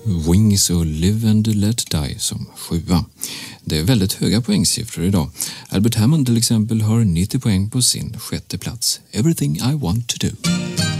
Wings och Live and Let Die som 7:a. Det är väldigt höga poängsiffror idag. Albert Hammond till exempel har 90 poäng på sin 6:e plats. Everything I Want to Do.